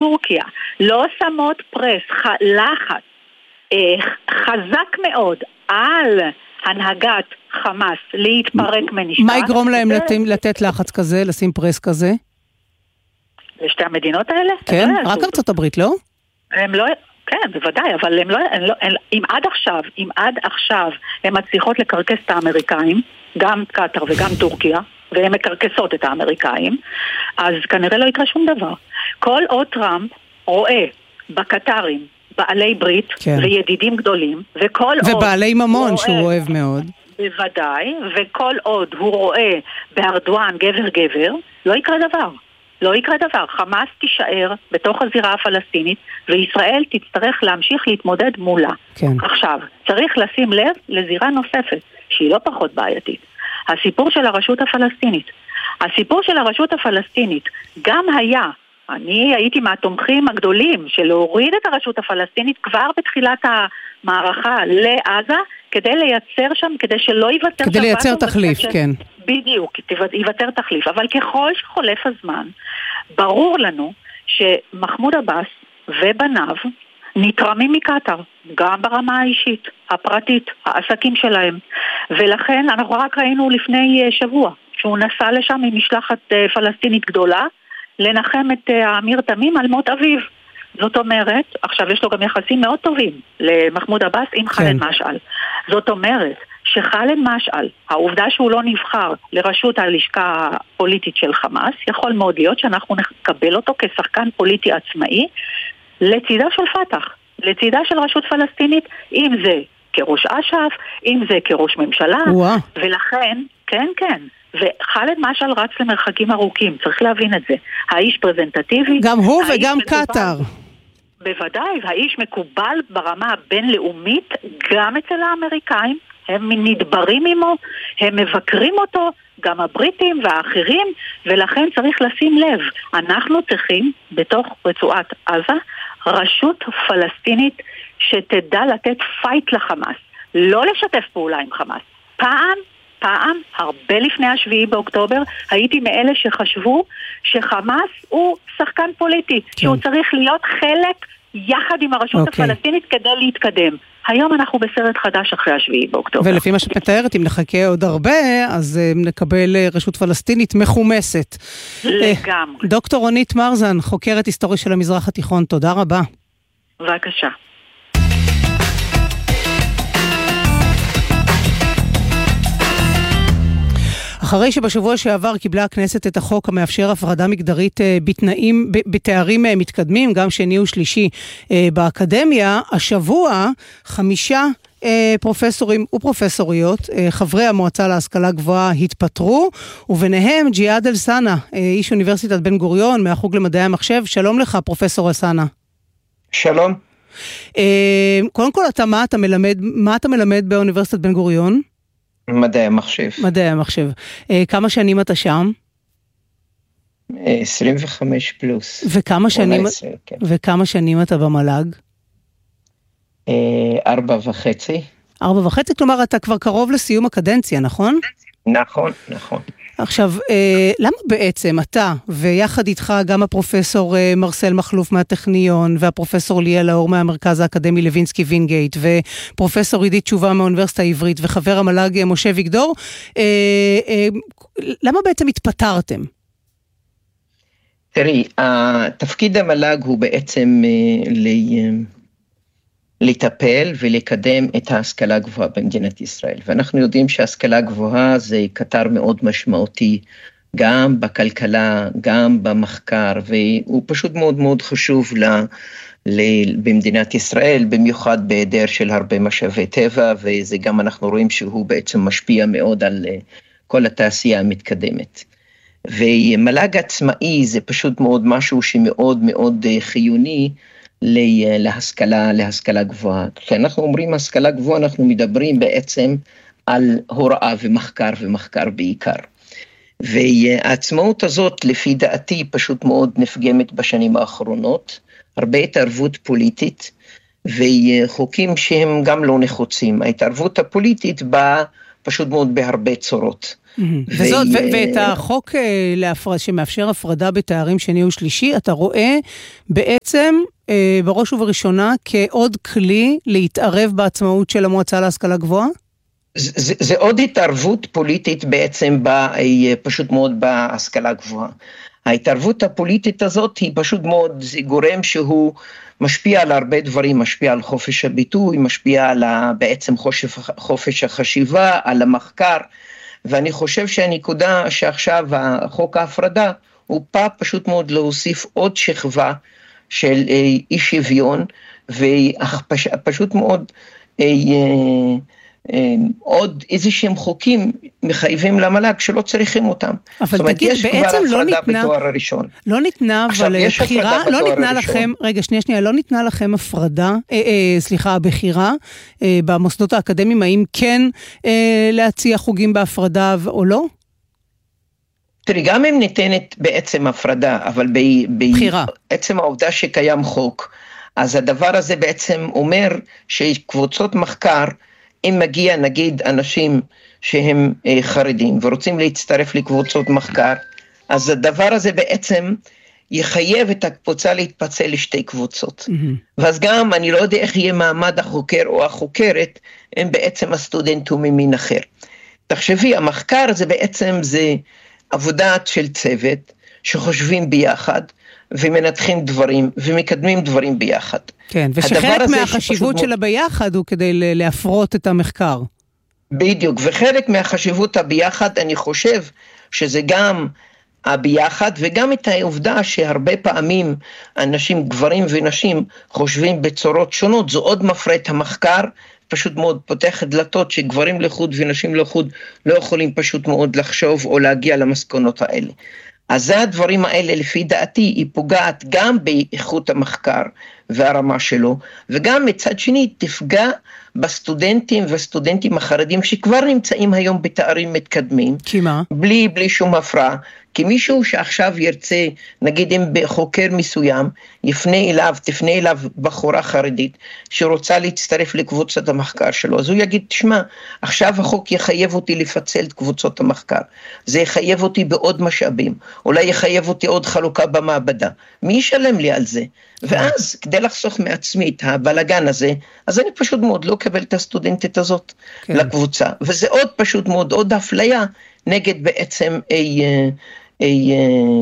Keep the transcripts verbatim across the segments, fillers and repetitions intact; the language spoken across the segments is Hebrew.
טורקיה לא שמות פרס, לחץ חזק מאוד על הנהגת חמאס להתפרק מנשק. מה יגרום להם לתת לחץ כזה, לשים פרס כזה? לשתי המדינות האלה? כן, רק ארצות הברית, לא? הם לא... כן, בוודאי, אבל הם לא, הם לא, הם, אם עד עכשיו, אם עד עכשיו הם מצליחות לקרקס את האמריקאים, גם קטר וגם טורקיה, והן מקרקסות את האמריקאים, אז כנראה לא יקרה שום דבר. כל עוד טראמפ רואה בקטרים בעלי ברית כן. וידידים גדולים, וכל ובעלי עוד ממון שהוא אוהב מאוד. בוודאי, וכל עוד הוא רואה בארדואן גבר גבר, לא יקרה דבר. לא יקרה דבר. חמאס תישאר בתוך הזירה הפלסטינית, וישראל תצטרך להמשיך להתמודד מולה. כן. עכשיו, צריך לשים לב לזירה נוספת, שהיא לא פחות בעייתית. הסיפור של הרשות הפלסטינית. הסיפור של הרשות הפלסטינית גם היה, אני הייתי מהתומכים הגדולים של להוריד את הרשות הפלסטינית כבר בתחילת המערכה לעזה, כדי לייצר שם, כדי שלא ייווצר... כדי לייצר תחליף, ש... כן. בדיוק, ייווצר תחליף. אבל ככל שחולף הזמן, ברור לנו שמחמוד עבאס ובניו נתרמים מקטר, גם ברמה האישית, הפרטית, העסקים שלהם. ולכן אנחנו רק ראינו לפני שבוע, שהוא נסע לשם עם משלחת פלסטינית גדולה, לנחם את האמיר תמים על מות אביו. זאת אומרת, עכשיו יש לו גם יחסים מאוד טובים למחמוד עבאס עם כן. חאלד משעל. זאת אומרת, שחאלד משעל, העובדה שהוא לא נבחר לראשות הלשכה הפוליטית של חמאס, יכול מאוד להיות שאנחנו נקבל אותו כשחקן פוליטי עצמאי, לצידה של פתח, לצידה של רשות פלסטינית, אם זה כראש אש"ף, אם זה כראש ממשלה, ווא. ולכן, כן, כן, וחאלד משעל רץ למרחקים ארוכים, צריך להבין את זה. האיש פרזנטטיבי. גם הוא וגם קטר. בוודאי, האיש מקובל ברמה הבינלאומית, גם אצל האמריקאים, הם נדברים עמו, הם מבקרים אותו, גם הבריטים והאחרים, ולכן צריך לשים לב, אנחנו צריכים בתוך רצועת עזה, רשות פלסטינית שתדע לתת פייט לחמאס, לא לשתף פעולה עם חמאס. פעם, פעם, הרבה לפני השביעי באוקטובר, הייתי מאלה שחשבו שחמאס הוא שחקן פוליטי, כן. שהוא צריך להיות חלק יחד עם הרשות okay. הפלסטינית כדי להתקדם. היום אנחנו בסרט חדש אחרי השביעי באוקטובר. ולפי מה שאת מתארת, אם נחכה עוד הרבה, אז נקבל רשות פלסטינית מחומסת. לגמרי. דוקטור רונית מרזן, חוקרת היסטוריה של המזרח התיכון, תודה רבה. בבקשה. אחרי שבשבוע שעבר קיבלה הכנסת את החוק המאפשר הפרדה מגדרית בתנאים, בתארים מתקדמים, גם שני ושלישי באקדמיה, השבוע חמישה פרופסורים ופרופסוריות, חברי המועצה להשכלה גבוהה התפטרו, וביניהם ג'יהאד אל-סאנע, איש אוניברסיטת בן גוריון, מהחוג למדעי המחשב. שלום לך, פרופסור אל-סאנע. שלום. קודם כל, אתה מה אתה מלמד, מה אתה מלמד באוניברסיטת בן גוריון? מדעי המחשב. מדעי המחשב. כמה שנים אתה שם? עשרים וחמש פלוס. וכמה שנים, כן. וכמה שנים אתה במל"ג? ארבע וחצי. ארבע וחצי, כלומר אתה כבר קרוב לסיום הקדנציה, נכון? נכון, נכון. עכשיו, למה בעצם אתה, ויחד איתך גם הפרופסור מרסל מחלוף מהטכניון, והפרופסור ליאל האור מהמרכז האקדמי לוינסקי וינגייט, ופרופסור עידית תשובה מהאוניברסיטה העברית, וחבר המל"ג משה ויגדור, למה בעצם התפטרתם? תראי, תפקיד המל"ג הוא בעצם ל... לטפל ולקדם את ההשכלה הגבוהה במדינת ישראל. ואנחנו יודעים שההשכלה הגבוהה זה קטר מאוד משמעותי, גם בכלכלה, גם במחקר, והוא פשוט מאוד מאוד חשוב ל, ל, במדינת ישראל, במיוחד בהיעדר של הרבה משאבי טבע, וזה גם אנחנו רואים שהוא בעצם משפיע מאוד על כל התעשייה המתקדמת. ומל"ג עצמאי זה פשוט מאוד משהו שמאוד מאוד חיוני, להשכלה, להשכלה גבוהה. כשאנחנו אומרים השכלה גבוהה, אנחנו מדברים בעצם על הוראה ומחקר ומחקר בעיקר. והעצמאות הזאת, לפי דעתי, פשוט מאוד נפגמת בשנים האחרונות, הרבה התערבות פוליטית, וחוקים שהם גם לא נחוצים. ההתערבות הפוליטית באה פשוט מאוד בהרבה צורות. וזאת, ואת החוק שמאפשר הפרדה בתארים שני ושלישי, אתה רואה בעצם בראש ובראשונה כעוד כלי להתערב בעצמאות של המועצה להשכלה גבוהה? זה, זה עוד התערבות פוליטית בעצם ב, פשוט מאוד בהשכלה גבוהה. ההתערבות הפוליטית הזאת היא פשוט מאוד, זה גורם שהוא משפיע על הרבה דברים, משפיע על חופש הביטוי, משפיע על בעצם חופש, חופש החשיבה, על המחקר, ואני חושב שהנקודה שעכשיו החוק ההפרדה, הוא בא פשוט מאוד להוסיף עוד שכבה של אי שוויון, ופשוט מאוד עוד איזה שהם חוקים מחייבים למל"ג שלא צריכים אותם. אבל תגיד, בעצם לא ניתנה, לא ניתנה, אבל בחירה, לא ניתנה לכם, רגע, שנייה, שנייה, לא ניתנה לכם הפרדה, אה, אה, סליחה, בחירה אה, במוסדות האקדמיים, האם כן אה, להציע חוגים בהפרדה או לא? תראי, גם אם ניתנת בעצם הפרדה, אבל בחירה. בעצם העובדה שקיים חוק, אז הדבר הזה בעצם אומר שקבוצות מחקר, אם מגיע נגיד אנשים שהם חרדים ורוצים להצטרף לקבוצות מחקר, אז הדבר הזה בעצם יחייב את הקבוצה להתפצל לשתי קבוצות. Mm-hmm. ואז גם אני לא יודע איך יהיה מעמד החוקר או החוקרת, הם בעצם הסטודנט הוא ממין אחר. תחשבי, המחקר זה בעצם זה עבודה של צוות שחושבים ביחד, ומנתחים דברים, ומקדמים דברים ביחד. כן, ושחלק מהחשיבות של הביחד הוא כדי להפרות את המחקר. בדיוק, וחלק מהחשיבות הביחד, אני חושב שזה גם הביחד, וגם את העובדה שהרבה פעמים אנשים, גברים ונשים, חושבים בצורות שונות, זו עוד מפרט המחקר, פשוט מאוד פותח דלתות שגברים לחוד ונשים לחוד לא יכולים פשוט מאוד לחשוב או להגיע למסקנות האלה. אז זה הדברים האלה לפי דעתי היא פוגעת גם באיכות המחקר והרמה שלו, וגם מצד שני תפגע בסטודנטים והסטודנטים החרדים שכבר נמצאים היום בתארים מתקדמים. כי מה? בלי, בלי שום הפרעה. כי מישהו שעכשיו ירצה, נגיד אם בחוקר מסוים, יפנה אליו, תפנה אליו בחורה חרדית, שרוצה להצטרף לקבוצת המחקר שלו, אז הוא יגיד, תשמע, עכשיו החוק יחייב אותי לפצל את קבוצות המחקר, זה יחייב אותי בעוד משאבים, אולי יחייב אותי עוד חלוקה במעבדה, מי ישלם לי על זה? ואז, כדי לחסוך מעצמי את הבלגן הזה, אז אני פשוט מאוד לא קבל את הסטודנטית הזאת כן. לקבוצה, וזה עוד פשוט מאוד, עוד אפליה, נגד בעצם אי, אי,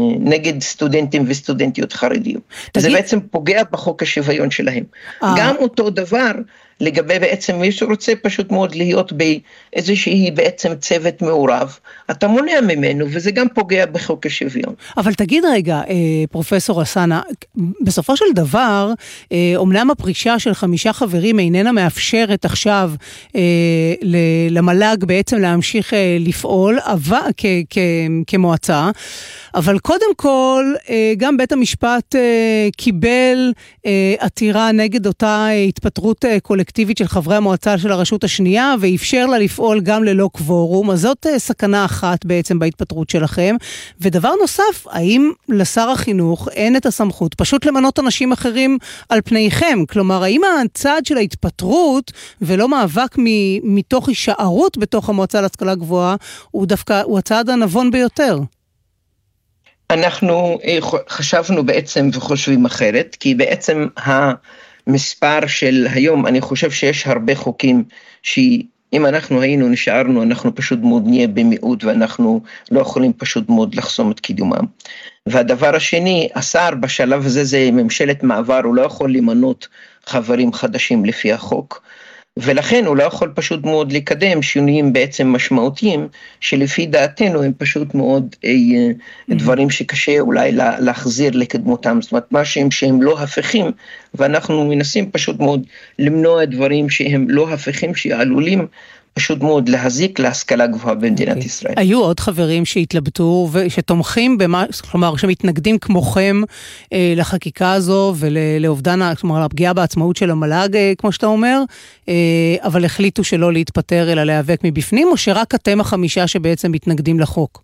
נגד סטודנטים וסטודנטיות חרדיות. תגיד... זה בעצם פוגע בחוק השוויון שלהם. אה. גם אותו דבר לגבי בעצם מי שרוצה פשוט מאוד להיות באיזושהי בעצם צוות מעורב, אתה מונע ממנו וזה גם פוגע בחוק השוויון. אבל תגיד רגע, פרופסור אלסאנע, בסופו של דבר, אומנם הפרישה של חמישה חברים איננה מאפשרת עכשיו למל"ג בעצם להמשיך לפעול כמועצה, אבל קודם כל, גם בית המשפט קיבל עתירה נגד אותה התפטרות קולקטיבית של חברי המועצה של הרשות השנייה, ואפשר לה לפעול גם ללא קוורום, אז זאת סכנה אחת בעצם בהתפטרות שלכם. ודבר נוסף, האם לשר החינוך אין את הסמכות פשוט למנות אנשים אחרים על פניכם? כלומר, האם הצעד של ההתפטרות, ולא מאבק מתוך הישארות בתוך המועצה להשכלה גבוהה, הוא דווקא, הוא הצעד הנבון ביותר? אנחנו חשבנו בעצם וחושבים אחרת, כי בעצם המספר של היום, אני חושב שיש הרבה חוקים שאם אנחנו היינו נשארנו, אנחנו פשוט מאוד נהיה במיעוט, ואנחנו לא יכולים פשוט מאוד לחסום את קידומם. והדבר השני, השר בשלב הזה זה ממשלת מעבר, הוא לא יכול למנות חברים חדשים לפי החוק, ולכן הוא לא יכול פשוט מאוד לקדם שינויים בעצם משמעותיים, שלפי דעתנו הם פשוט מאוד אי, דברים שקשה אולי להחזיר לקדמותם, זאת אומרת, משהם שהם לא הפכים, ואנחנו מנסים פשוט מאוד למנוע דברים שהם לא הפכים, שעלולים פשוט מאוד להזיק להשכלה גבוהה במדינת ישראל. היו עוד חברים שהתלבטו ושתומכים במה, כלומר, שמתנגדים כמוכם לחקיקה הזו ולאובדן, כלומר, לפגיעה בעצמאות של המל"ג, כמו שאתה אומר, אבל החליטו שלא להתפטר אלא להיאבק מבפנים, או שרק אתם החמישה שבעצם מתנגדים לחוק?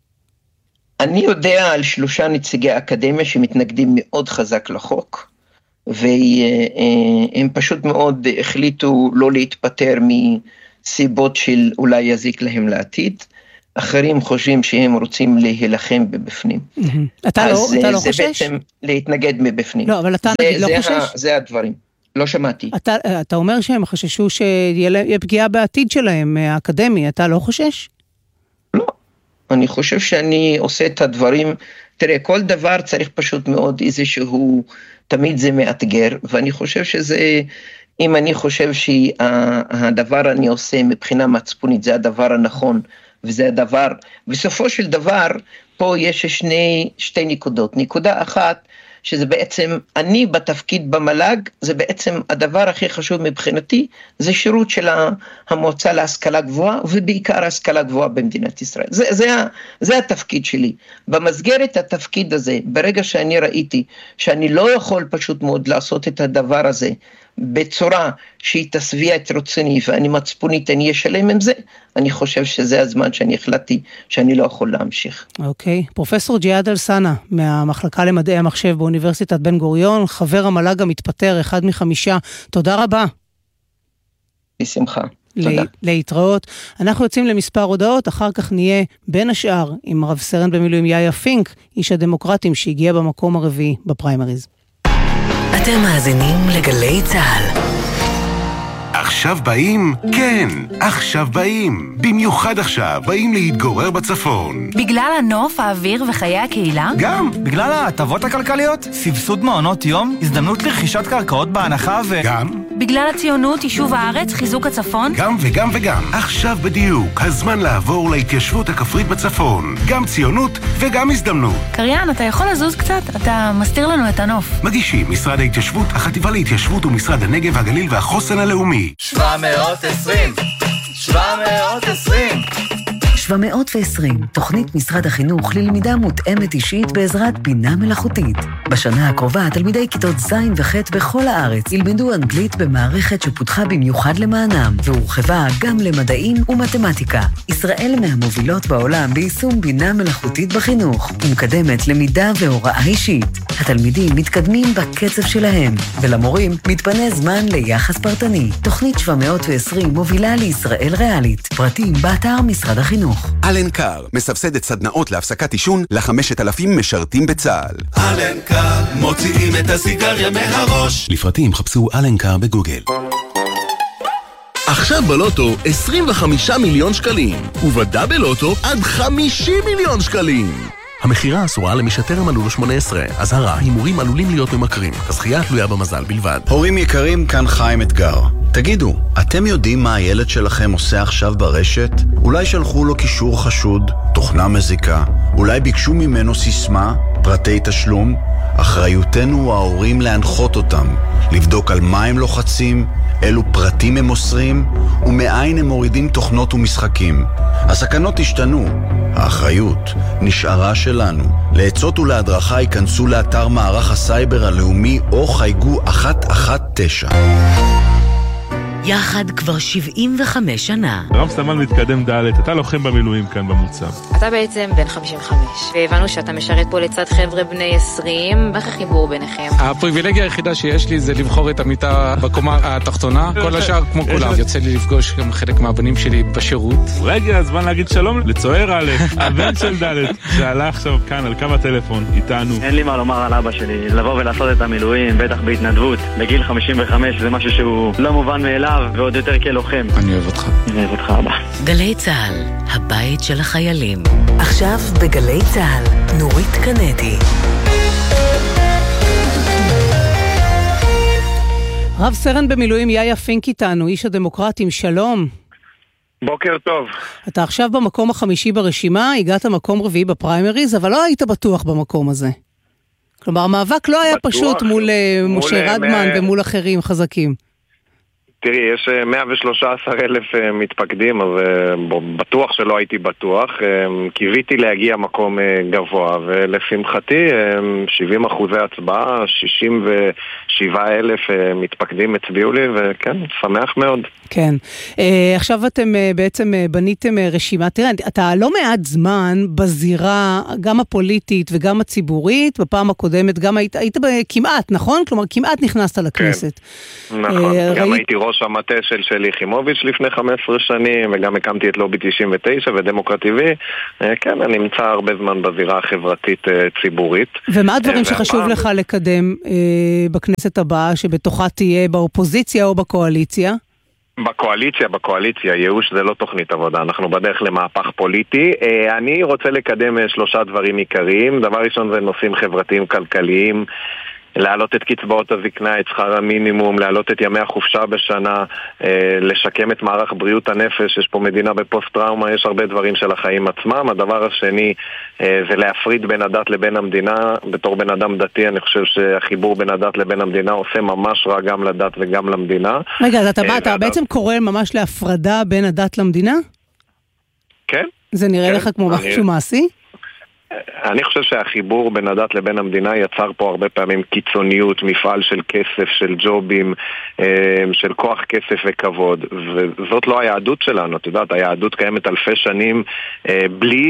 אני יודע על שלושה נציגי אקדמיה שמתנגדים מאוד חזק לחוק, והם פשוט מאוד החליטו לא להתפטר מ... סיבות של אולי יזיק להם לעתיד, אחרים חושבים שהם רוצים להילחם מבפנים. אתה לא, אתה לא חושש? זה בעצם להתנגד מבפנים. לא, אבל אתה נגיד לא חושש? זה הדברים. לא שמעתי. אתה, אתה אומר שהם חששו שיהיה פגיעה בעתיד שלהם, האקדמי, אתה לא חושש? לא. אני חושב שאני עושה את הדברים, תראה, כל דבר צריך פשוט מאוד איזשהו, תמיד זה מאתגר, ואני חושב שזה, אם אני חושב שהדבר אני עושה מבחינה מצפונית, זה הדבר הנכון, וזה הדבר, בסופו של דבר, פה יש שני, שתי נקודות. נקודה אחת, שזה בעצם, אני בתפקיד במל"ג, זה בעצם הדבר הכי חשוב מבחינתי, זה שירות של המועצה להשכלה גבוהה, ובעיקר ההשכלה גבוהה במדינת ישראל. זה, זה, זה התפקיד שלי. במסגרת התפקיד הזה, ברגע שאני ראיתי, שאני לא יכול פשוט מאוד לעשות את הדבר הזה, בצורה שהיא תשביע את רצוני, ואני מצפונית, אני אשלם עם זה, אני חושב שזה הזמן שאני החלטתי שאני לא יכול להמשיך. אוקיי. פרופסור ג'יהאד אלסאנא, מהמחלקה למדעי המחשב באוניברסיטת בן גוריון, חבר המל"ג המתפטר, אחד מחמישה. תודה רבה. בשמחה. תודה. להתראות. אנחנו יוצאים למספר הודעות, אחר כך נהיה בין השאר עם רב סרן במילואים יאיה פינק, איש הדמוקרטים שהגיע במקום הרביעי בפריימריז. אתם מאזינים לגלי צהל. עכשיו באים? כן, עכשיו באים. במיוחד עכשיו באים להתגורר בצפון. בגלל הנוף, האוויר וחיי הקהילה? גם. בגלל ההטבות הכלכליות, סבסוד מעונות יום, הזדמנות לרכישת קרקעות בהנחה ו... גם. בגלל הציונות, יישוב הארץ, חיזוק הצפון? גם וגם וגם. עכשיו בדיוק, הזמן לעבור להתיישבות הכפרית בצפון. גם ציונות וגם הזדמנות. קריין, אתה יכול לזוז קצת? אתה מסתיר לנו את הנוף. מגישים משרד ההתיישבות, החטיבה להתיישבות ומשרד הנגב והגליל והחוסן הלאומי. שבע מאות ועשרים שבע מאות ועשרים שבע מאות ועשרים, תוכנית משרד החינוך ללמידה מותאמת אישית בעזרת בינה מלאכותית. בשנה הקרובה, תלמידי כיתות ז' וח' בכל הארץ ילמדו אנגלית במערכת שפותחה במיוחד למענם, והורחבה גם למדעים ומתמטיקה. ישראל מהמובילות בעולם ביישום בינה מלאכותית בחינוך, ומקדמת למידה והוראה אישית. התלמידים מתקדמים בקצב שלהם, ולמורים מתפנה זמן ליחס פרטני. תוכנית שבע מאות ועשרים מובילה לישראל ריאלית. פרטים באתר משרד החינוך. אלנקר מסבסדת סדנאות להפסקת עישון ל-חמשת אלפים משרתים בצה"ל. אלנקר מוציאים את הסיגריה מהראש. לפרטים חפשו אלנקר בגוגל. עכשיו בלוטו עשרים וחמישה מיליון שקלים, ובדאבל לוטו עד חמישים מיליון שקלים. המחירה אסורה למי שטרם מלאו לו שמונה עשרה. אזהרה, הימורים עלולים להיות ממכרים. הזכייה תלויה במזל בלבד. הורים יקרים, כאן חיים אתגר. תגידו, אתם יודעים מה הילד שלכם עושה עכשיו ברשת? אולי שלחו לו קישור חשוד, תוכנה מזיקה, אולי ביקשו ממנו סיסמה, פרטי תשלום? אחריותנו ההורים להנחות אותם, לבדוק על מה הם לוחצים, אילו פרטים הם מוסרים, ומאין הם מורידים תוכנות ומשחקים. הסכנות השתנו, האחריות נשארה שלנו. לעצות ולהדרכה ייכנסו לאתר מערך הסייבר הלאומי או חייגו אחת אחת תשע. יחד כבר שבעים וחמש שנה. רב סמל מתקדם ד', אתה לוחם במילואים כאן במוצב. אתה בעצם בן חמישים וחמש, והבנו שאתה משרת פה לצד חבר'ה בני עשרים, ואיך החיבור ביניכם? הפריבילגיה היחידה שיש לי זה לבחור את המיטה בקומה התחתונה, כל השאר כמו כולם. יוצא לי לפגוש גם חלק מהבנים שלי בשירות. רגע, הזמן להגיד שלום לצוער א', הבן של ד', שעלה עכשיו כאן על קו הטלפון איתנו. אין לי מה לומר על אבא שלי, לבוא ולעשות את המילואים, בטח בהתנדבות, בגיל חמישים וחמש, זה משהו שהוא לא מובן מאליו. ועוד יותר כלוחם. אני אוהב אותך. אני אוהב אותך, אבא. גלי צהל, הבית של החיילים. עכשיו בגלי צהל, נורית קנדי. רב סרן במילואים יאיה פינק איתנו, איש הדמוקרטים, שלום. בוקר טוב. אתה עכשיו במקום החמישי ברשימה, הגעת מקום רביעי בפריימריז, אבל לא היית בטוח במקום הזה. כלומר, המאבק לא היה פשוט מול, מול משה רדמן מ... ומול אחרים חזקים. תראי, יש מאה ושלושה עשר אלף מתפקדים, אז בטוח שלא הייתי בטוח. קיוויתי להגיע מקום גבוה, ולשמחתי שבעים אחוזי הצבעה, שישים שבעה אלף מתפקדים הצביעו לי, וכן, שמח מאוד. כן. עכשיו אתם בעצם בניתם רשימה. תראה, אתה לא מעט זמן בזירה, גם הפוליטית וגם הציבורית, בפעם הקודמת גם היית, היית כמעט, נכון? כלומר, כמעט נכנסת לכנסת. כן, נכון. גם הייתי ראש המטה של שלי יחימוביץ' לפני חמש עשרה שנים, וגם הקמתי את לובי תשעים ותשע ודמוקרט טי וי. כן, אני נמצא הרבה זמן בזירה החברתית ציבורית. ומה הדברים שחשוב לך לקדם בכנסת הבאה, שבתוכה תהיה באופוזיציה או בקואליציה? בקואליציה, בקואליציה, ייאוש זה לא תוכנית עבודה, אנחנו בדרך למהפך פוליטי. אני רוצה לקדם שלושה דברים עיקריים. דבר ראשון זה נושאים חברתיים כלכליים, להעלות את קצבאות הזקנה, את שכר המינימום, להעלות את ימי החופשה בשנה, לשקם את מערך בריאות הנפש. יש פה מדינה בפוסט-טראומה, יש הרבה דברים של החיים עצמם. הדבר השני זה להפריד בין הדת לבין המדינה. בתור בן אדם דתי אני חושב שהחיבור בין הדת לבין המדינה עושה ממש רע גם לדת וגם למדינה. רגע, אז אתה, בא, אתה בעצם קורא ממש להפרדה בין הדת למדינה? כן. זה נראה כן. לך כמו אני... משהו מעשי? אני חושב שהחיבור בין הדת לבין המדינה יצר פה הרבה פעמים קיצוניות, מפעל של כסף, של ג'ובים, של כוח כסף וכבוד, וזאת לא היהדות שלנו. את יודעת, היהדות קיימת אלפי שנים בלי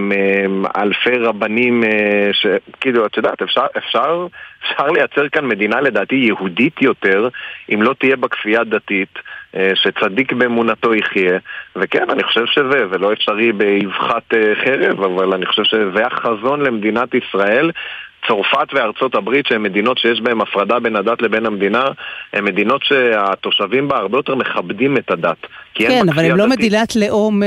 אלפי רבנים, כאילו, את יודעת, אפשר, אפשר, אפשר לייצר כאן מדינה לדעתי יהודית יותר, אם לא תהיה בכפייה דתית, שצדיק באמונתו יחיה. וכן, אני חושב שזה, זה לא אפשרי באבחת חרב, אבל אני חושב שזה החזון למדינת ישראל. צרפת וארצות הברית, שהן מדינות שיש בהן הפרדה בין הדת לבין המדינה, הן מדינות שהתושבים בה הרבה יותר מכבדים את הדת. כן, אבל הם לא מדינת לאום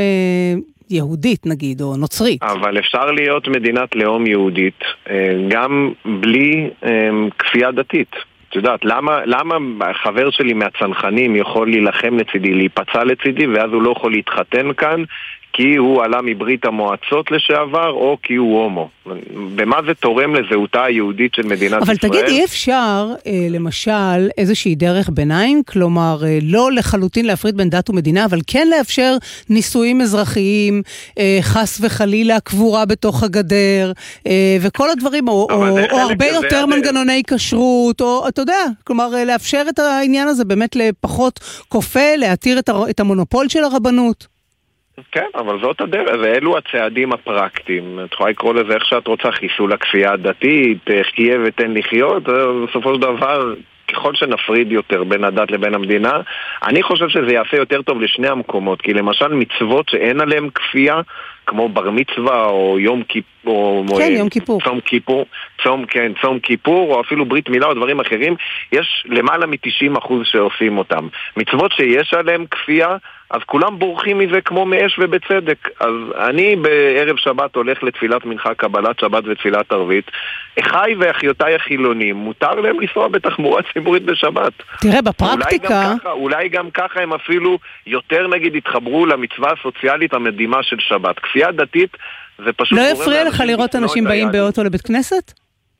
יהודית נגיד, או נוצרית. אבל אפשר להיות מדינת לאום יהודית, גם בלי כפייה דתית. את יודעת, למה, למה החבר שלי מהצנחנים יכול להילחם לצידי, להיפצע לצידי, ואז הוא לא יכול להתחתן כאן, כי הוא עלה מברית המועצות לשעבר, או כי הוא הומו. במה זה תורם לזהותה היהודית של מדינת אבל ישראל? אבל תגיד, אי אפשר, אה, למשל, איזושהי דרך ביניים, כלומר, אה, לא לחלוטין להפריד בין דת ומדינה, אבל כן לאפשר נישואים אזרחיים, אה, חס וחלילה, קבורה בתוך הגדר, אה, וכל הדברים, או, או, או הרבה יותר זה... מנגנוני כשרות, או, אתה יודע, כלומר, אה, לאפשר את העניין הזה באמת לפחות כופה, להתיר את, הר... את המונופול של הרבנות. כן, אבל זאת הדרך, ואלו הצעדים הפרקטיים. את יכולה לקרוא לזה איך שאת רוצה, חיסול הכפייה הדתית, חיה ותן לחיות, בסופו של דבר, ככל שנפריד יותר בין הדת לבין המדינה, אני חושב שזה יעשה יותר טוב לשני המקומות, כי למשל מצוות שאין עליהם כפייה, כמו בר מצווה או יום כיפור, כן, יום כיפור. צום כיפור, צום, כן, צום כיפור, או אפילו ברית מילה או דברים אחרים, יש למעלה מ-תשעים אחוז שעושים אותם. מצוות שיש עליהם כפייה, אז כולם בורחים מזה כמו מאש ובצדק. אז אני בערב שבת הולך לתפילת מנחה, קבלת שבת ותפילת ערבית. אחיי ואחיותיי החילונים, מותר להם לנסוע בתחבורה ציבורית בשבת. תראה, בפרקטיקה... אולי גם ככה, אולי גם ככה הם אפילו יותר נגיד התחברו למצווה הסוציאלית המדהימה של שבת. כפייה דתית זה פשוט... לא יפריע לך לראות אנשים באים באוטו לבית כנסת?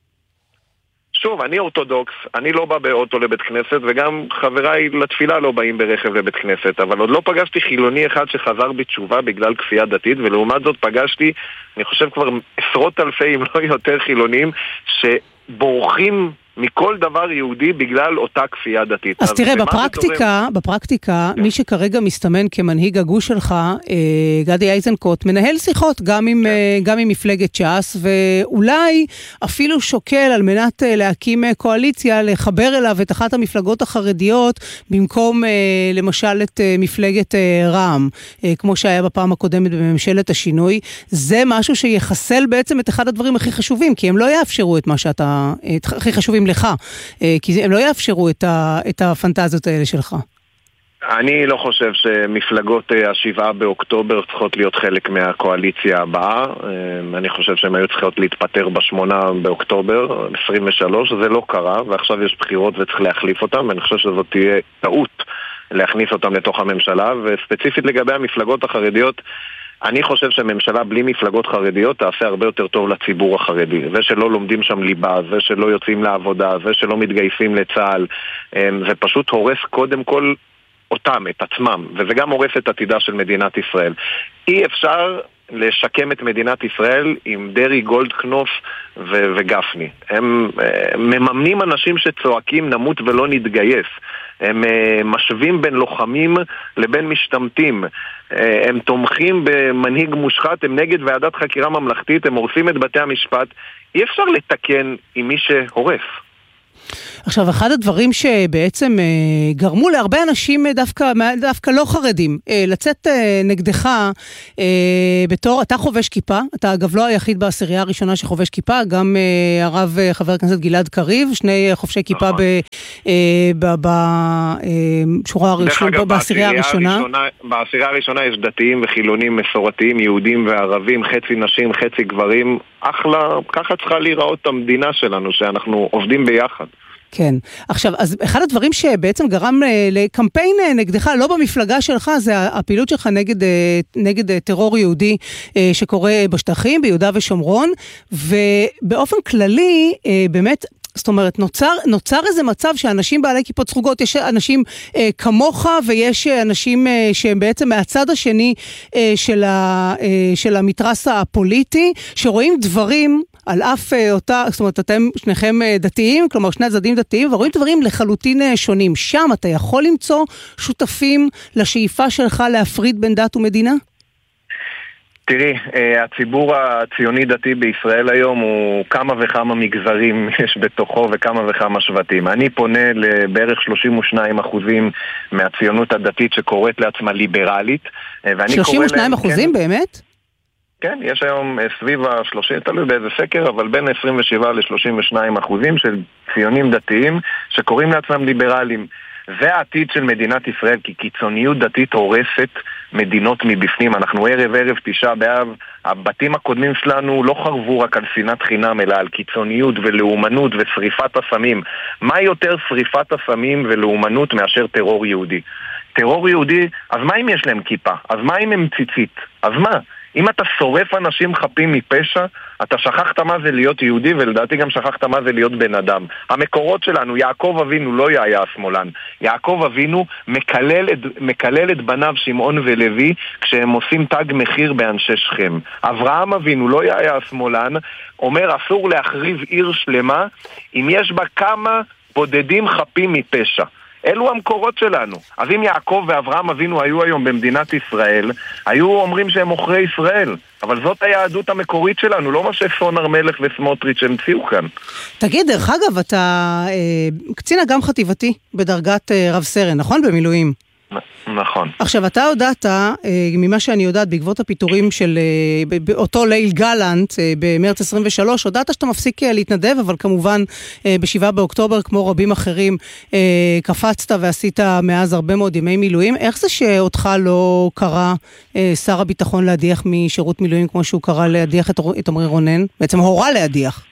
שוב, אני אורתודוקס, אני לא בא באוטו לבית כנסת, וגם חבריי לתפילה לא באים ברכב לבית כנסת, אבל עוד לא פגשתי חילוני אחד שחזר בתשובה בגלל כפייה דתית, ולעומת זאת פגשתי, אני חושב כבר עשרות אלפי, אם לא יותר חילונים, שבורחים מכל דבר יהודי בגלל אותה כפייה דתית. אז, אז תראה, בפרקטיקה, בפרקטיקה, כן. מי שכרגע מסתמן כמנהיג הגוש שלך, גדי איזנקוט, מנהל שיחות גם עם, כן. גם עם מפלגת ש"ס, ואולי אפילו שוקל על מנת להקים קואליציה, לחבר אליו את אחת המפלגות החרדיות, במקום למשל את מפלגת רע"מ, כמו שהיה בפעם הקודמת בממשלת השינוי. זה משהו שיחסל בעצם את אחד הדברים הכי חשובים, כי הם לא יאפשרו את מה שאתה, את הכי חשובים לך, כי הם לא יאפשרו את, ה, את הפנטזיות האלה שלך. אני לא חושב שמפלגות השבעה באוקטובר צריכות להיות חלק מהקואליציה הבאה. אני חושב שהן היו צריכות להתפטר בשמונה באוקטובר עשרים ושלוש, זה לא קרה, ועכשיו יש בחירות וצריך להחליף אותם, ואני חושב שזאת תהיה טעות להכניס אותם לתוך הממשלה, וספציפית לגבי המפלגות החרדיות, אני חושב שממשלה בלי מפלגות חרדיות תעשה הרבה יותר טוב לציבור החרדי. זה שלא לומדים שם ליבה, זה שלא יוצאים לעבודה, זה שלא מתגייסים לצה"ל, זה פשוט הורס קודם כל אותם, את עצמם, וזה גם הורס את עתידה של מדינת ישראל. אי אפשר לשקם את מדינת ישראל עם דרי, גולדקנופ ו- וגפני. הם uh, מממנים אנשים שצועקים נמות ולא נתגייס. הם uh, משווים בין לוחמים לבין משתמטים. Uh, הם תומכים במנהיג מושחת, הם נגד ועדת חקירה ממלכתית, הם הורסים את בתי המשפט. אי אפשר לתקן עם מי שהורס. עכשיו, אחד הדברים שבעצם אה, גרמו להרבה אנשים דווקא, דווקא לא חרדים, אה, לצאת אה, נגדך אה, בתור, אתה חובש כיפה, אתה אגב לא היחיד בעשירייה הראשונה שחובש כיפה, גם אה, הרב אה, חבר הכנסת גלעד קריב, שני חובשי כיפה נכון. בשורה הראשונה, בעשירייה הראשונה. בעשירייה הראשונה יש דתיים וחילונים מסורתיים, יהודים וערבים, חצי נשים, חצי גברים, אחלה, ככה צריכה להיראות המדינה שלנו, שאנחנו עובדים ביחד. כן. עכשיו, אז אחד הדברים שבעצם גרם לקמפיין נגדך, לא במפלגה שלך, זה הפעילות שלך נגד, נגד טרור יהודי שקורה בשטחים, ביהודה ושומרון, ובאופן כללי, באמת, זאת אומרת, נוצר, נוצר איזה מצב שאנשים בעלי כיפות סרוגות, יש אנשים אה, כמוך ויש אנשים אה, שהם בעצם מהצד השני אה, של, ה, אה, של המתרס הפוליטי, שרואים דברים על אף אה, אותה, זאת אומרת, אתם שניכם אה, דתיים, כלומר שני הצדדים דתיים, ורואים דברים לחלוטין אה, שונים. שם אתה יכול למצוא שותפים לשאיפה שלך להפריד בין דת ומדינה? תראי, הציבור הציוני דתי בישראל היום הוא כמה וכמה מגזרים יש בתוכו וכמה וכמה שבטים. אני פונה לבערך שלושים ושניים אחוזים מהציונות הדתית שקוראת לעצמה ליברלית. שלושים ושניים אחוזים באמת? כן, יש היום סביב ה-שלושים, תלוי באיזה סקר, אבל בין עשרים ושבעה ל-שלושים ושניים אחוזים של ציונים דתיים שקוראים לעצמם ליברלים. זה העתיד של מדינת ישראל, כי קיצוניות דתית הורסת מדינות מבפנים. אנחנו ערב ערב תשעה באב, הבתים הקודמים שלנו לא חרבו רק על שנאת חינם, אלא על קיצוניות ולאומנות ושריפת הסמים. מה יותר שריפת הסמים ולאומנות מאשר טרור יהודי? טרור יהודי, אז מה אם יש להם כיפה? אז מה אם הם ציצית? אז מה? אם אתה שורף אנשים חפים מפשע, אתה שכחת מה זה להיות יהודי, ולדעתי גם שכחת מה זה להיות בן אדם. המקורות שלנו, יעקב אבינו לא היה שמאלן. יעקב אבינו מקלל את, מקלל את בניו שמעון ולוי כשהם עושים תג מחיר באנשי שכם. אברהם אבינו לא היה שמאלן, אומר אסור להחריב עיר שלמה אם יש בה כמה בודדים חפים מפשע. אלו המקורות שלנו. אז אם יעקב ואברהם אבינו היו היום במדינת ישראל, היו אומרים שהם מוכרי ישראל. אבל זאת היהדות המקורית שלנו, לא מה שפון ארמלך וסמוטריץ' המציאו כאן. תגיד, דרך אגב, אתה אה, קצין אג"ם חטיבתי בדרגת אה, רב סרן, נכון? במילואים. נכון. עכשיו, אתה הודעת, ממה שאני יודעת, בעקבות הפיטורים של אותו ליל גלנט במרץ עשרים ושלוש, הודעת שאתה מפסיק להתנדב, אבל כמובן בשבעה באוקטובר, כמו רבים אחרים, קפצת ועשית מאז הרבה מאוד ימי מילואים. איך זה שאותך לא קרא שר הביטחון להדיח משירות מילואים, כמו שהוא קרא להדיח את עמרי רונן? בעצם הורה להדיח.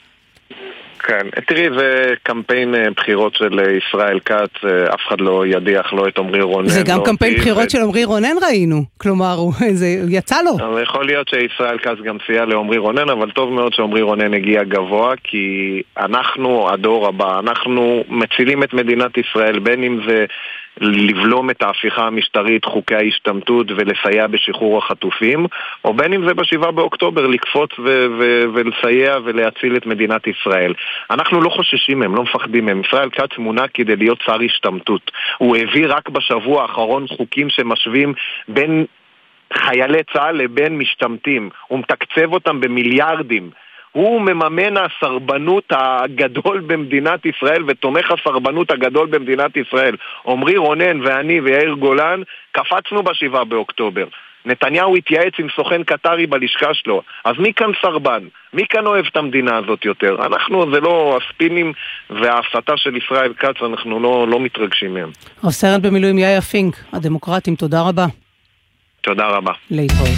כן, תראי, זה קמפיין בחירות של ישראל כץ, אף אחד לא ידיח לא את עמרי רונן. זה גם לא קמפיין אותי, בחירות ו... של עמרי רונן ראינו, כלומר, זה יצא לו. אבל יכול להיות שישראל כץ גם סייע לעמרי רונן, אבל טוב מאוד שעמרי רונן הגיע גבוה, כי אנחנו, הדור הבא, אנחנו מצילים את מדינת ישראל, בין אם זה לבלום את ההפיכה המשטרית, חוקי ההשתמטות ולסייע בשחרור החטופים, או בין אם זה בשבעה באוקטובר לקפוץ ו- ו- ולסייע ולהציל את מדינת ישראל. אנחנו לא חוששים מהם, לא מפחדים מהם. ישראל כץ מונה כדי להיות שר השתמטות. הוא הביא רק בשבוע האחרון חוקים שמשווים בין חיילי צה"ל לבין משתמטים. הוא מתקצב אותם במיליארדים. הוא מממן הסרבנות הגדול במדינת ישראל ותומך הסרבנות הגדול במדינת ישראל. עמרי רונן ואני ויאיר גולן קפצנו בשבעה באוקטובר. נתניהו התייעץ עם סוכן קטרי בלשכה שלו. אז מי כאן סרבן? מי כאן אוהב את המדינה הזאת יותר? אנחנו, זה לא הספינים וההסתה של ישראל כץ, אנחנו לא, לא מתרגשים מהם. רב סרן במילואים יאיה פינק, הדמוקרטים, תודה רבה. תודה רבה. להתראות.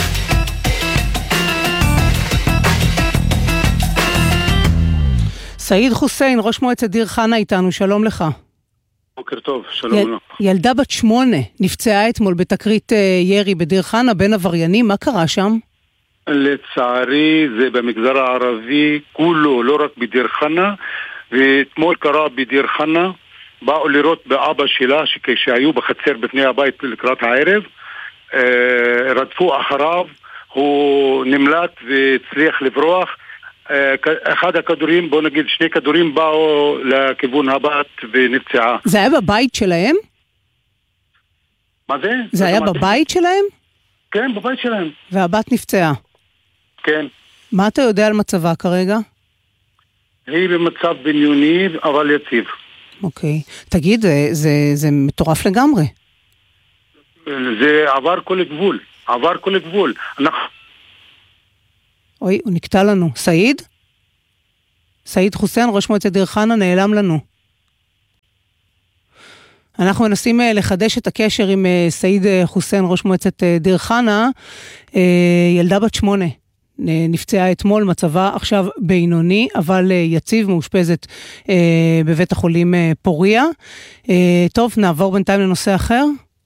סעיד חוסיין, ראש מועצת דיר חנה איתנו, שלום לך. בוקר טוב, שלום לך. יל, ילדה בת שמונה נפצעה אתמול בתקרית ירי בדיר חנה בין עבריינים, מה קרה שם? לצערי זה במגזר הערבי כולו, לא רק בדיר חנה, ואתמול קרה בדיר חנה, באו לראות באבא שלה שכשהיו בחצר בפני הבית לקראת הערב, רדפו אחריו, הוא נמלט והצליח לברוח. אחד הכדורים, בוא נגיד שני כדורים באו לכיוון הבת ונפצעה. זה היה בבית שלהם? מה זה? זה היה בבית שלהם? כן, בבית שלהם. והבת נפצעה? כן. מה אתה יודע על מצבה כרגע? היא במצב בניוני, אבל יציב. אוקיי. תגיד, זה, זה, זה מטורף לגמרי. זה עבר כל גבול. עבר כל גבול. אנחנו... אוי, הוא נקטע לנו. סעיד? סעיד חוסיין, ראש מועצת דיר חנא, נעלם לנו. אנחנו מנסים לחדש את הקשר עם סעיד חוסיין, ראש מועצת דיר חנא. ילדה בת שמונה נפצעה אתמול, מצבה עכשיו בינוני, אבל יציב, מאושפזת בבית החולים פוריה. טוב, נעבור בינתיים לנושא אחר.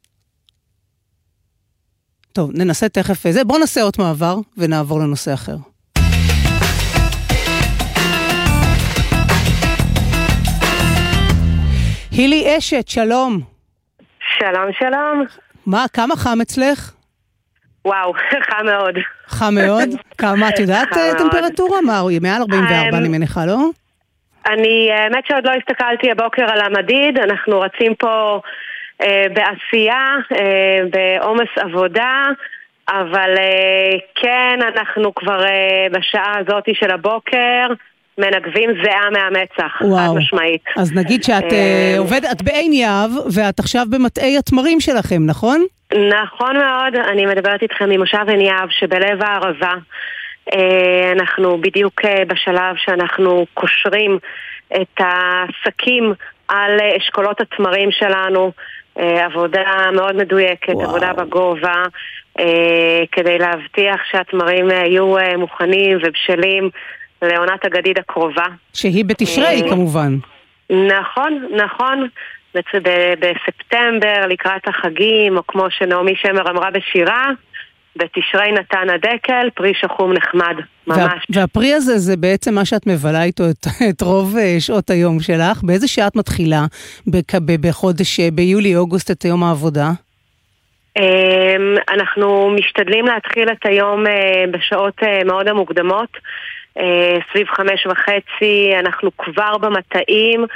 טוב, ננסה תכף זה. בואו נעשה עוד מעבר ונעבור לנושא אחר. הילי אשת, שלום. שלום, שלום. מה, כמה חם אצלך? וואו, חם מאוד. חם מאוד? כמה, את יודעת טמפרטורה? מה, מעל ארבעים וארבע אני מניחה, לא? אני, האמת שעוד לא הסתכלתי הבוקר על המדיד, אנחנו רצים פה אה, בעשייה, אה, בעומס עבודה, אבל אה, כן, אנחנו כבר אה, בשעה הזאת של הבוקר, מנגבים זהה מהמצח, חד משמעית. אז נגיד שאת אה, עובדת, את בעין יהב, ואת עכשיו במטעי התמרים שלכם, נכון? נכון מאוד, אני מדברת איתכם ממושב עין יהב שבלב הערבה. אנחנו בדיוק בשלב שאנחנו קושרים את העסקים על אשכולות התמרים שלנו, עבודה מאוד מדויקת, וואו. עבודה בגובה, כדי להבטיח שהתמרים יהיו מוכנים ובשלים לעונת הגדיד הקרובה. שהיא בתשרי כמובן. נכון, נכון. בספטמבר לקראת החגים, או כמו שנעמי שמר אמרה בשירה, בתשרי נתן הדקל, פרי שחום נחמד, ממש. וה, והפרי הזה זה בעצם מה שאת מבלה איתו את, את רוב שעות היום שלך. באיזה שעה את מתחילה בחודש, ביולי-אוגוסט את יום העבודה? אנחנו משתדלים להתחיל את היום בשעות מאוד המוקדמות, סביב חמש וחצי, אנחנו כבר במטעים,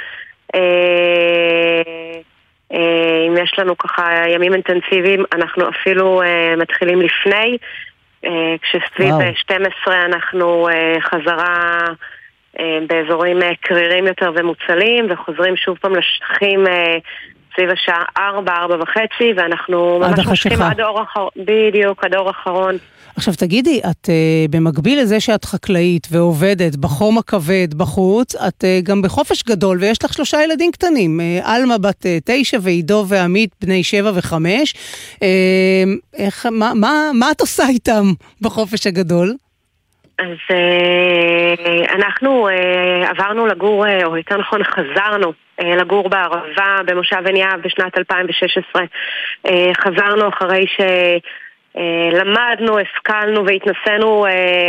אם יש לנו ככה ימים אינטנסיביים, אנחנו אפילו מתחילים לפני, כשסביב שתים עשרה אנחנו חזרה באזורים קרירים יותר ומוצלים, וחוזרים שוב פעם לשטחים סביב השעה ארבע, ארבע וחצי, ואנחנו ממש משכים עד אור אחרון, בדיוק, עד אור אחרון. עכשיו תגידי, את uh, במקביל לזה שאת חקלאית ועובדת בחום הכבד בחוץ, את uh, גם בחופש גדול ויש לך שלושה ילדים קטנים, uh, אלמה בת uh, תשע ועידו ועמית בני שבע וחמש. Uh, איך, מה, מה, מה את עושה איתם בחופש הגדול? אז uh, אנחנו uh, עברנו לגור, uh, או יותר נכון חזרנו uh, לגור בערבה במושב עין יהב בשנת אלפיים ושש עשרה. Uh, חזרנו אחרי ש... למדנו, השכלנו והתנסינו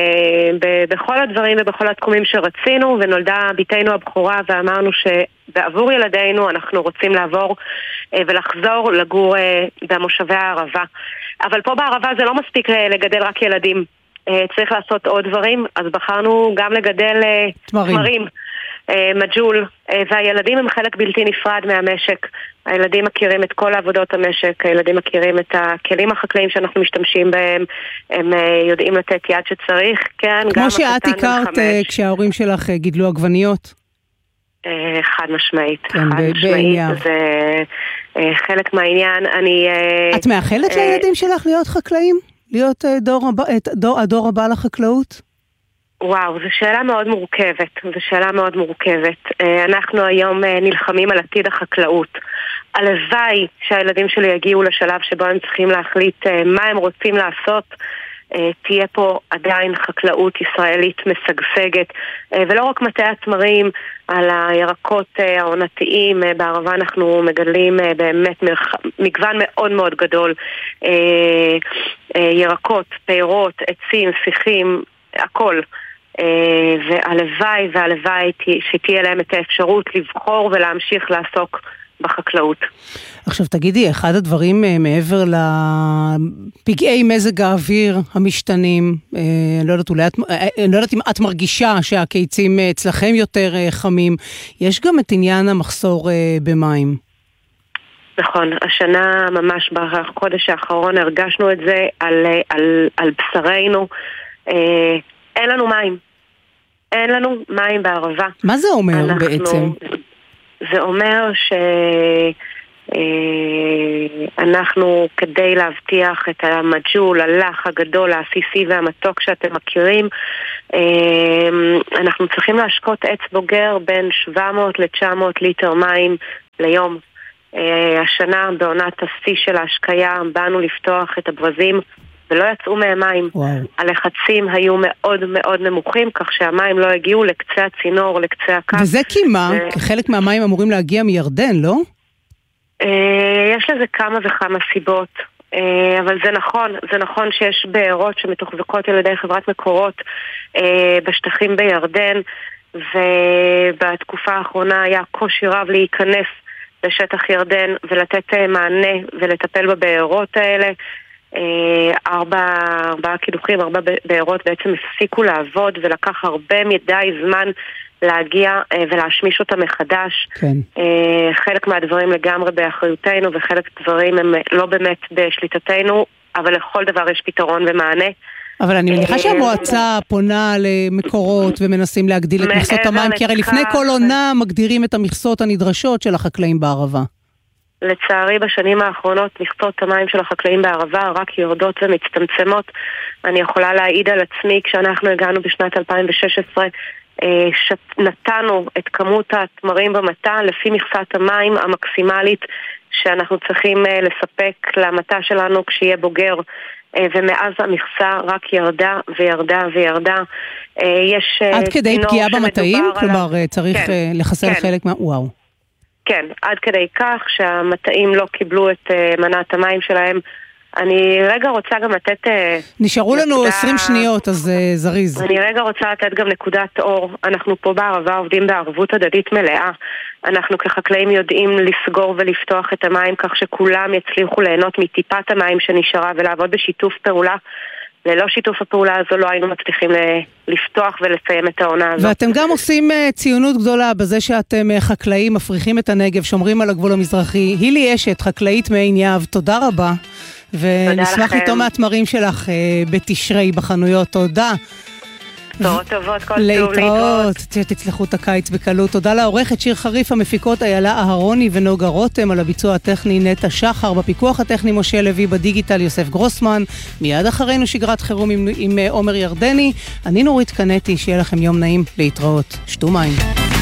בכל הדברים ובכל התחומים שרצינו, ונולדה ביתנו הבכורה ואמרנו שבעבור ילדינו אנחנו רוצים לעבור ולחזור לגור במושבי הערבה. אבל פה בערבה זה לא מספיק לגדל רק ילדים, צריך לעשות עוד דברים, אז בחרנו גם לגדל תמרים, תמרים. מג'ול, והילדים הם חלק בלתי נפרד מהמשק. הילדים מכירים את כל עבודות המשק, הילדים מכירים את הכלים החקלאיים שאנחנו משתמשים בהם, הם יודעים לתת יד שצריך, כן. כמו שאת הכרת כשההורים שלך גידלו עגבניות? חד משמעית, חד משמעית, זה חלק מהעניין. אני... את מאחלת לילדים שלך להיות חקלאים? להיות הדור הבא לחקלאות? וואו, זו שאלה מאוד מורכבת, זו שאלה מאוד מורכבת. אנחנו היום נלחמים על עתיד החקלאות. הלוואי שהילדים שלי יגיעו לשלב שבו הם צריכים להחליט מה הם רוצים לעשות. תהיה פה עדיין חקלאות ישראלית משגשגת, ולא רק מטעי התמרים, על הירקות העונתיים. בערבה אנחנו מגדלים באמת מגוון מאוד מאוד גדול. ירקות, פירות, עצים, שיחים, הכל. והלוואי והלוואי שתהיה להם את האפשרות לבחור ולהמשיך לעסוק בחקלאות. עכשיו תגידי, אחד הדברים מעבר לפגעי מזג האוויר המשתנים, אני לא יודעת, אולי את, אני לא יודעת אם את מרגישה שהקיצים אצלכם יותר חמים, יש גם את עניין המחסור במים. נכון, השנה ממש בחודש האחרון הרגשנו את זה על, על, על בשרנו, אין לנו מים. אין לנו מים בערבה. מה זה אומר אנחנו, בעצם? זה אומר שאנחנו כדי להבטיח את המג'ול, הלח הגדול, העסיסי והמתוק שאתם מכירים, אנחנו צריכים להשקות עץ בוגר בין שבע מאות לתשע מאות ליטר מים ליום. השנה בעונת השיא של ההשקיה באנו לפתוח את הברזים ולא יצאו מהם מים. הלחצים היו מאוד מאוד נמוכים, כך שהמים לא הגיעו לקצה הצינור, לקצה הקו. וזה כי מה? ו... חלק מהמים אמורים להגיע מירדן, לא? יש לזה כמה וכמה סיבות, אבל זה נכון, זה נכון שיש בארות שמתוחזקות על ידי חברת מקורות בשטחים בירדן, ובתקופה האחרונה היה קושי רב להיכנס לשטח ירדן ולתת מענה ולטפל בבארות האלה. ארבע, ארבעה קידוחים, ארבע בארות בעצם הפסיקו לעבוד ולקח הרבה מדי זמן להגיע ולהשמיש אותה מחדש. כן. חלק מהדברים לגמרי באחריותנו וחלק דברים הם לא באמת בשליטתנו, אבל לכל דבר יש פתרון ומענה. אבל אני מניחה שהמועצה פונה למקורות ומנסים להגדיל את מכסות המים, כי הרי לפני כל עונה מגדירים את המכסות הנדרשות של החקלאים בערבה. לצערי בשנים האחרונות מכסות המים של החקלאים בערבה רק יורדות ומצטמצמות. אני יכולה להעיד על עצמי כשאנחנו הגענו בשנת אלפיים ושש עשרה, נתנו את כמות התמרים במטה לפי מכסת המים המקסימלית שאנחנו צריכים לספק למטה שלנו כשיהיה בוגר, ומאז המכסה רק ירדה וירדה וירדה. יש עד כדי פגיעה במטעים? כלומר צריך לחסל חלק מה... וואו. כן, עד כדי כך שהמטעים לא קיבלו את מנת המים שלהם. אני רגע רוצה גם לתת... נשארו לנו נקודה... עשרים שניות, אז זריז. אני רגע רוצה לתת גם נקודת אור. אנחנו פה בערבה עובדים בערבות הדדית מלאה. אנחנו כחקלאים יודעים לסגור ולפתוח את המים כך שכולם יצליחו ליהנות מטיפת המים שנשארה ולעבוד בשיתוף פעולה. ללא שיתוף הפעולה הזו לא היינו מצליחים לפתוח ולסיים את העונה הזאת. ואתם גם עושים ציונות גדולה בזה שאתם חקלאים, מפריחים את הנגב, שומרים על הגבול המזרחי. הילי אשת, חקלאית מעין יהב, תודה רבה. ונשמח לטום מהתמרים שלך בתשרי בחנויות. תודה. תורות טובות, כל טוב להתראות. תצלחו את הקיץ בקלות. תודה לעורכת שיר חריף, המפיקות איילה אהרוני ונוגה רותם, על הביצוע הטכני נטע שחר, בפיקוח הטכני משה לוי, בדיגיטל יוסף גרוסמן. מיד אחרינו שגרת חירום עם, עם עומר ירדני. אני נורית קנטי, שיהיה לכם יום נעים, להתראות. שתו מים.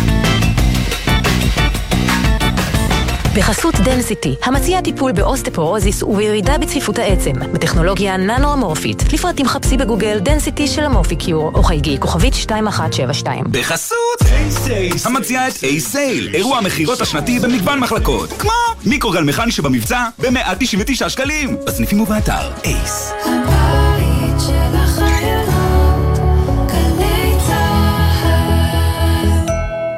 בחסות דנסיטי, המציע טיפול באוסטפורוזיס ובירידה בצפיפות העצם, בטכנולוגיה ננו-אמורפית. לפרטים חפשי בגוגל דנסיטי של אמורפיקיור, או חייגי כוכבית שתיים אחת שבע שתיים. בחסות המציע את A-Sale, אירוע המחירות השנתי במגוון מחלקות, כמו מיקרוגל מכני שבמבצע ב-מאה תשעים ותשעה שקלים, בסניפים ובאתר אייס. הבית של החיילות, גלי צהל.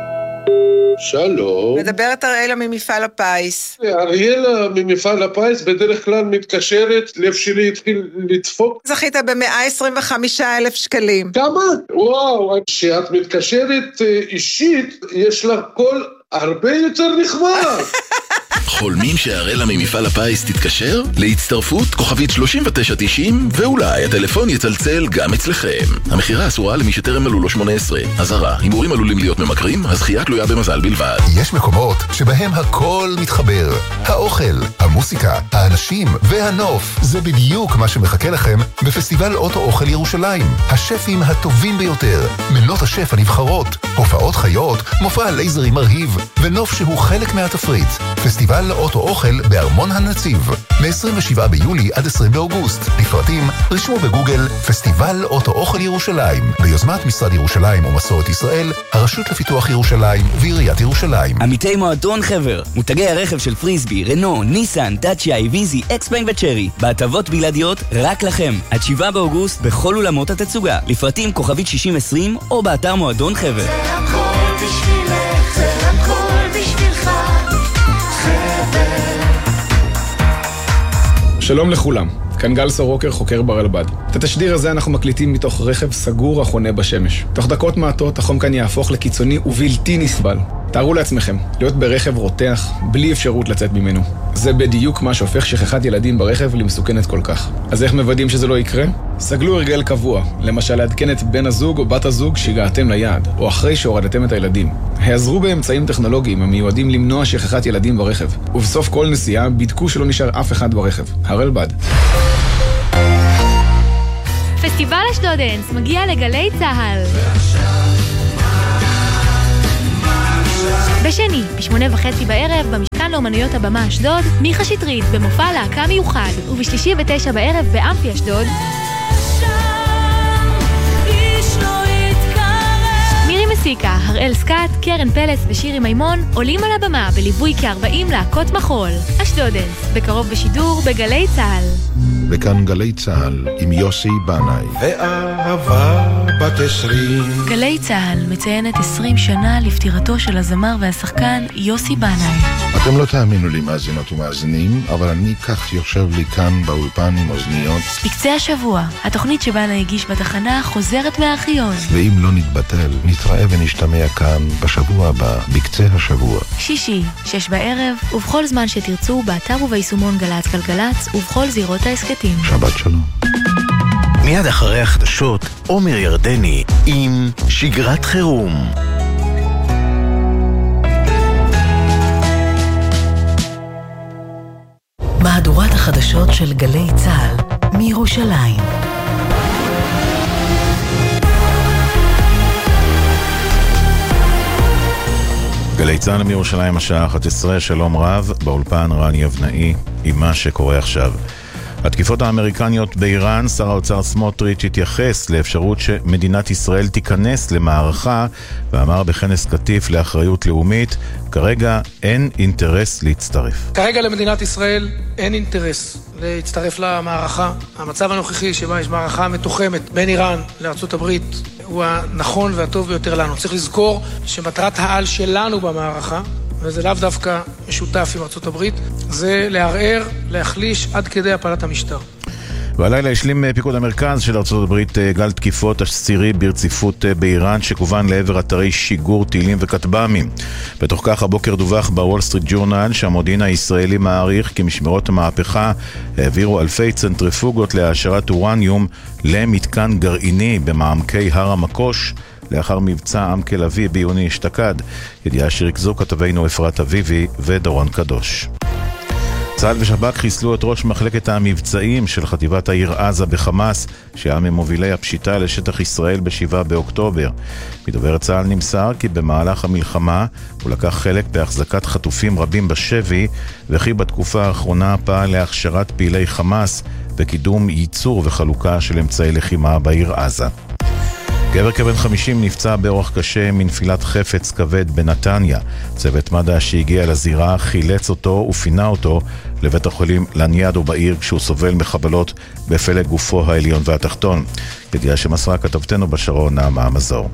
שלום. מדברת אריאלה ממפעל הפיס. אריאלה ממפעל הפיס בדרך כלל מתקשרת, לב שלי התחיל לדפוק. זכית ב-מאה עשרים וחמישה אלף שקלים. כמה? וואו, כשאת מתקשרת אישית, יש לה קול הרבה יותר נחמד. חולמים שהאראלה ממפעל הפיס תתקשר? להצטרפות כוכבית שלושים ותשע תשעים, ואולי הטלפון יצלצל גם אצלכם. המחירה אסורה למי שטרם מלאו לו שמונה עשרה. אזהרה, הימורים עלולים להיות ממכרים, הזכייה תלויה במזל בלבד. יש מקומות שבהם הכל מתחבר. האוכל, המוסיקה, האנשים והנוף. זה בדיוק מה שמחכה לכם בפסטיבל אוטו אוכל ירושלים. השפים הטובים ביותר, מנות השף הנבחרות, הופעות חיות, מופע לייזרי מרהיב, ונוף שהוא חלק מהתפריט. פסטיבל אוטו אוכל בארמון הנציב, מ-עשרים ושבעה ביולי עד עשרים באוגוסט. לפרטים רשמו בגוגל פסטיבל אוטו אוכל ירושלים, ביוזמת משרד ירושלים ומסורת ישראל, הרשות לפיתוח ירושלים ועיריית ירושלים. עמיתי מועדון חבר, מותגי הרכב של פריסבי, רנו, ניסן, דאצ'יה, איביזי, אקספנג וצ'רי, בהטבות בלעדיות רק לכם, עד שבעה באוגוסט בכל אולמות התצוגה. לפרטים כוכבית שישים עשרים או באתר מועדון חבר. זה הכל בשבילך, זה הכל בשבילך. שלום לכולם, כאן גל סורוקר, חוקר ברלב"ד. את התשדיר הזה אנחנו מקליטים מתוך רכב סגור החונה בשמש. תוך דקות מעטות החום כאן יהפוך לקיצוני ובלתי נסבל. תארו לעצמכם, להיות ברכב רותח, בלי אפשרות לצאת ממנו. זה בדיוק מה שהופך שכחת ילדים ברכב למסוכנת כל כך. אז איך מוודאים שזה לא יקרה? סגלו הרגל קבוע, למשל לעדכן את בן הזוג או בת הזוג שהגעתם ליעד, או אחרי שהורדתם את הילדים. העזרו באמצעים טכנולוגיים המיועדים למנוע שכחת ילדים ברכב. ובסוף כל נסיעה בדקו שלא נשאר אף אחד ברכב. הרלב"ד. פסטיבל אשדודנס מגיע לגלי צהל. בשני, בשמונה וחצי בערב, במשכן לאומנויות הבמה אשדוד, מיכה שטרית במופע להקה מיוחד, ובשלישי ותשע בערב באמפי אשדוד, מירי מסיקה, הראל סקאט, קרן פלס ושירי מימון עולים על הבמה בליווי כ-ארבעים להקות מחול. אשדודנס, בקרוב בשידור בגלי צהל. וכאן גלי צהל עם יוסי בנאי. ואהבה בת עשרים. גלי צהל מציינת עשרים שנה לפטירתו של הזמר והשחקן יוסי בנאי. אתם לא תאמינו לי מאזינות ומאזינים, אבל אני כך יושב לי כאן באולפן עם אוזניות. בקצה השבוע, התוכנית שבנאי הגיש בתחנה חוזרת מהארכיון. ואם לא נתבטל, נתראה ונשתמע כאן בשבוע הבא, בקצה השבוע. שישי, שש בערב, ובכל זמן שתרצו, באתר וביישומון גלץ גלגלץ, ובכל זירות העסקתים. שבת שלום. מיד אחרי החדשות, עומר ירדני עם שגרת חירום. מהדורת החדשות של גלי צהל מירושלים. גלי צהל מירושלים, השעה אחת עשרה, שלום רב, באולפן רני אבנאי עם מה שקורה עכשיו. התקיפות האמריקניות באיראן, שר האוצר סמוטריץ' התייחס לאפשרות שמדינת ישראל תיכנס למערכה, ואמר בכנס כתיף לאחריות לאומית, כרגע אין אינטרס להצטרף. כרגע למדינת ישראל אין אינטרס להצטרף למערכה. המצב הנוכחי שבה יש מערכה מתוחמת בין איראן לארצות הברית הוא הנכון והטוב ביותר לנו. צריך לזכור שמטרת העל שלנו במערכה, וזה לאו דווקא משותף עם ארצות הברית, זה לערער, להחליש עד כדי הפלת המשטר. והלילה השלים פיקוד המרכז של ארצות הברית גל תקיפות עשירי ברציפות באיראן שכוון לעבר אתרי שיגור טילים וכטב"מים. בתוך כך הבוקר דווח בוול סטריט ג'ורנל שהמודיעין הישראלי מעריך כי משמרות המהפכה העבירו אלפי צנטריפוגות להעשרת אורניום למתקן גרעיני במעמקי הר המקוש לאחר מבצע עמקל אבי ביוני אשתקד. ידיעה שריכזו כתבינו אפרת אביבי ודורון קדוש. צה"ל ושב"כ חיסלו את ראש מחלקת המבצעים של חטיבת העיר עזה בחמאס, שהיה ממובילי הפשיטה לשטח ישראל בשבעה באוקטובר. מדובר צה"ל נמסר כי במהלך המלחמה הוא לקח חלק בהחזקת חטופים רבים בשבי, וכי בתקופה האחרונה פעל להכשרת פעילי חמאס וקידום ייצור וחלוקה של אמצעי לחימה בעיר עזה. גבר כבן חמישים נפצע באורח קשה מנפילת חפץ כבד בנתניה. צוות מד"א שהגיע לזירה חילץ אותו ופינה אותו לבית החולים לניאדו בעיר כשהוא סובל מחבלות בפלג גופו העליון והתחתון. ידיעה שמסרה כתבתנו בשרון נעמה מזור.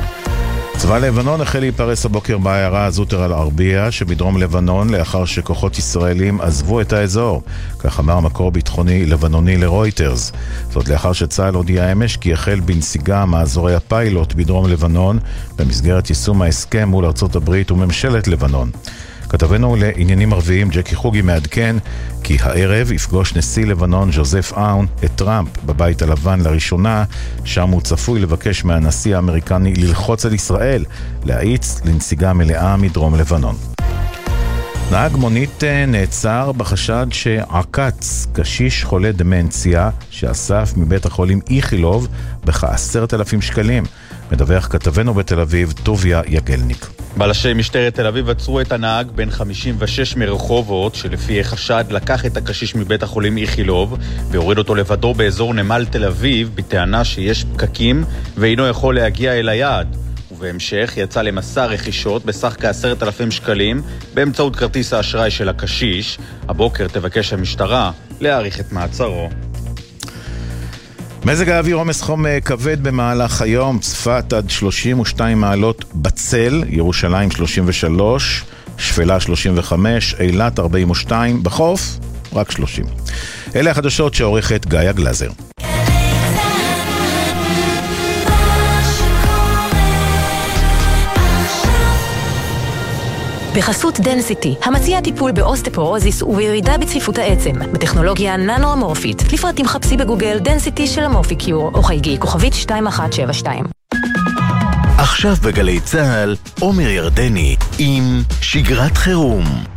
צבא לבנון החל להיפרס הבוקר בעיירה זוטר אל ערבייה שבדרום לבנון לאחר שכוחות ישראלים עזבו את האזור, כך אמר מקור ביטחוני לבנוני לרויטרס. זאת לאחר שצה"ל הודיע אמש כי החל בנסיגה מאזורי הפיילוט בדרום לבנון במסגרת יישום ההסכם מול ארצות הברית וממשלת לבנון. כתבנו לעניינים ערביים ג'קי חוגי מעדכן כי הערב יפגוש נשיא לבנון ז'וזף אאון את טראמפ בבית הלבן לראשונה, שם הוא צפוי לבקש מהנשיא האמריקני ללחוץ על ישראל להאיץ לנסיגה מלאה מדרום לבנון. נהג מונית נעצר בחשד שעקץ קשיש חולה דמנציה שאסף מבית החולים איכילוב בכ-עשרת אלפים שקלים. מדווח כתבנו בתל אביב טוביה יגלניק. בלשי משטרת תל אביב עצרו את הנהג בן חמישים ושש מרחובות שלפי חשד לקח את הקשיש מבית החולים איכילוב והוריד אותו לבדו באזור נמל תל אביב בטענה שיש פקקים ואינו יכול להגיע אל היעד. ובהמשך יצא למסע רכישות בסך כ-עשרת אלפים שקלים באמצעות כרטיס האשראי של הקשיש. הבוקר תבקש המשטרה להאריך את מעצרו. מזג האוויר עומס חום כבד במהלך היום, צפת עד שלושים ושתיים מעלות בצל, ירושלים שלושים ושלוש, שפלה שלושים וחמש, אילת ארבעים ושתיים, בחוף רק שלושים. אלה החדשות שעורכת גאיה גלזר. בחסות דנסיטי, המציע טיפול באוסטפורוזיס ובירידה בצפיפות העצם, בטכנולוגיה ננו-אמורפית. לפרטים חפשי בגוגל דנסיטי של המופיקיור, או חייגי כוכבית שתיים אחת שבע שתיים. עכשיו בגלי צהל, עומר ירדני עם שגרת חירום.